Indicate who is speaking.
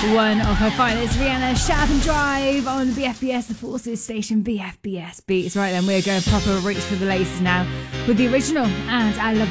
Speaker 1: One of her finest, Rihanna, Shut Up and Drive on BFBS, the Forces station, BFBS Beats. Right then, we're going proper reach for the laces now with the original and I Love